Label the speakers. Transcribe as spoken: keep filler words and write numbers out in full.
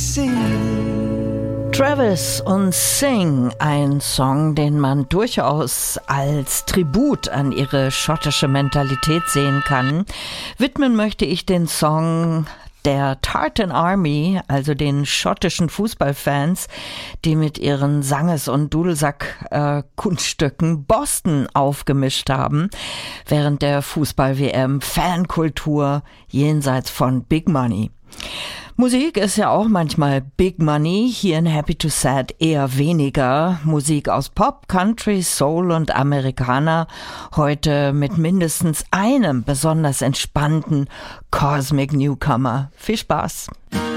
Speaker 1: sing.
Speaker 2: Travis und Sing, ein Song, den man durchaus als Tribut an ihre schottische Mentalität sehen kann. Widmen möchte ich den Song der Tartan Army, also den schottischen Fußballfans, die mit ihren Sanges- und Dudelsack-Kunststücken äh, Boston aufgemischt haben, während der Fußball-W M Fankultur jenseits von Big Money. Musik ist ja auch manchmal Big Money, hier in Happy to Sad eher weniger. Musik aus Pop, Country, Soul und Amerikaner, heute mit mindestens einem besonders entspannten Cosmic Newcomer. Viel Spaß!